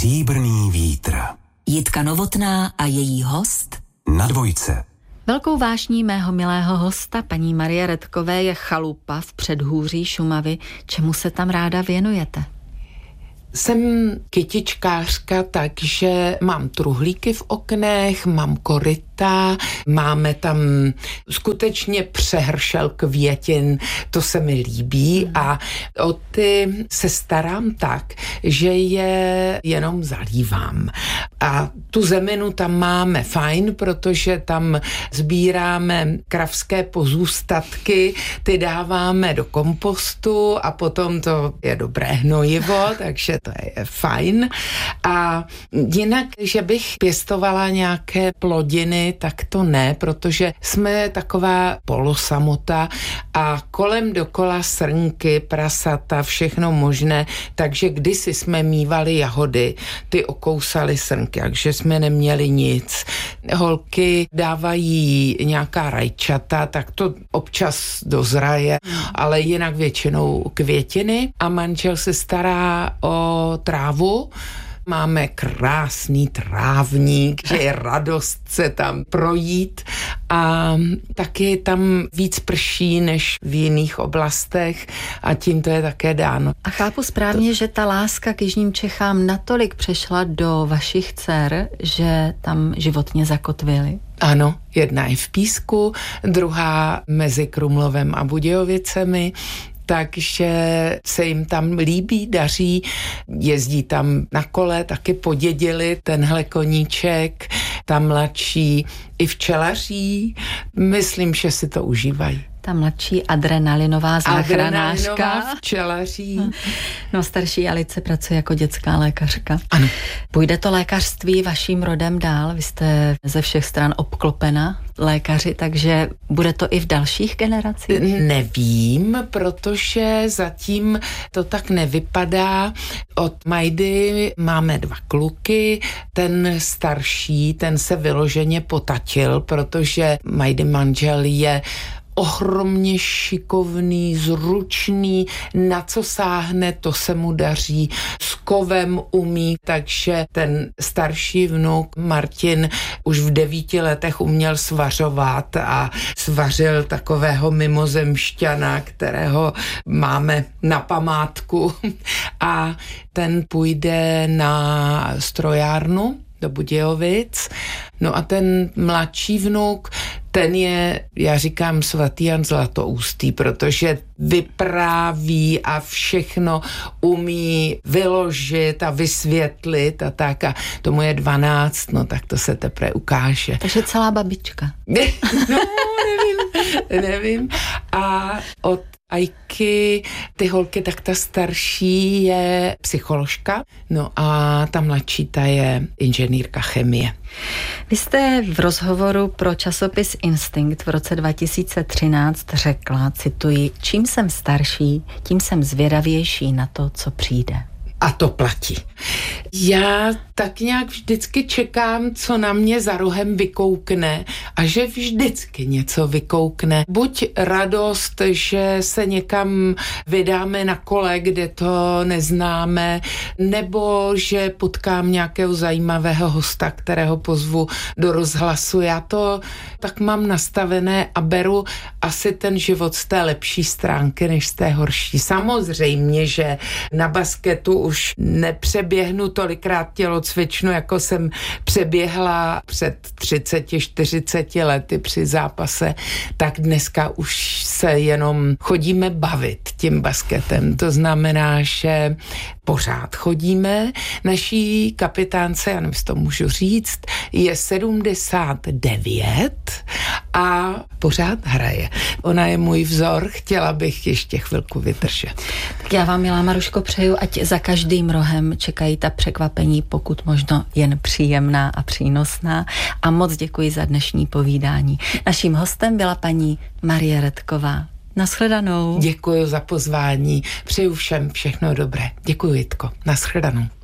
Stříbrný vítr. Jitka Novotná a její host Na Dvojce. Velkou vášní mého milého hosta, paní Marie Redkové, je chalupa v předhůří Šumavy. Čemu se tam ráda věnujete? Jsem kytičkářka, takže mám truhlíky v oknech, mám koryta, máme tam skutečně přehršel květin, to se mi líbí a o ty se starám tak, že je jenom zalívám. A tu zeminu tam máme fajn, protože tam sbíráme kravské pozůstatky, ty dáváme do kompostu a potom to je dobré hnojivo, takže to je fajn. A jinak, že bych pěstovala nějaké plodiny, tak to ne, protože jsme taková polosamota a kolem dokola srnky, prasata, všechno možné, takže kdysi jsme mívali jahody, ty okousaly srnky, takže jsme neměli nic. Holky dávají nějaká rajčata, tak to občas dozraje, ale jinak většinou květiny a manžel se stará o trávu. Máme krásný trávník, že je radost se tam projít a taky tam víc prší než v jiných oblastech a tím to je také dáno. A chápu správně, že ta láska k jižním Čechám natolik přešla do vašich dcer, že tam životně zakotvili? Ano, jedna je v Písku, druhá mezi Krumlovem a Budějovicemi, takže se jim tam líbí, daří, jezdí tam na kole, taky podědili tenhle koníček, ta mladší i včelaří, myslím, že si to užívají. Ta mladší adrenalinová záchranářka. Adrenalinová včelaří. No, starší Alice pracuje jako dětská lékařka. Ano. Půjde to lékařství vaším rodem dál? Vy jste ze všech stran obklopena lékaři, takže bude to i v dalších generacích? Nevím, protože zatím to tak nevypadá. Od Majdy máme 2 kluky, ten starší, ten se vyloženě potatil, protože Majdy manžel je ohromně šikovný, zručný, na co sáhne, to se mu daří, s kovem umí, takže ten starší vnuk Martin už v 9 letech uměl svařovat a svařil takového mimozemšťana, kterého máme na památku a ten půjde na strojárnu do Budějovic. No a ten mladší vnuk, ten je, já říkám, svatý Jan Zlatoustý, protože vypráví a všechno umí vyložit a vysvětlit a tak. A tomu je 12, no tak to se teprve ukáže. Takže celá babička. No, nevím. A od Ajky, ty holky, tak ta starší je psycholožka, no a ta mladší, ta je inženýrka chemie. Vy jste v rozhovoru pro časopis Instinkt v roce 2013 řekla, cituji, čím jsem starší, tím jsem zvědavější na to, co přijde. A to platí. Já tak nějak vždycky čekám, co na mě za rohem vykoukne a že vždycky něco vykoukne. Buď radost, že se někam vydáme na kole, kde to neznáme, nebo že potkám nějakého zajímavého hosta, kterého pozvu do rozhlasu. Já to tak mám nastavené a beru asi ten život z té lepší stránky, než z té horší. Samozřejmě, že na basketu už nepřeběhnu tolikrát tělocvičnu, jako jsem přeběhla před 30-40 lety při zápase, tak dneska už se jenom chodíme bavit tím basketem. To znamená, že pořád chodíme. Naší kapitánce, já nevím, to můžu říct, je 79 a pořád hraje. Ona je můj vzor, chtěla bych ještě chvilku vydržet. Tak já vám, milá Maruško, přeju, ať za každým rohem čekají ta překvapení, pokud možno jen příjemná a přínosná. A moc děkuji za dnešní povídání. Naším hostem byla paní Marie Redková. Nashledanou. Děkuji za pozvání. Přeju všem všechno dobré. Děkuji, Jitko. Nashledanou.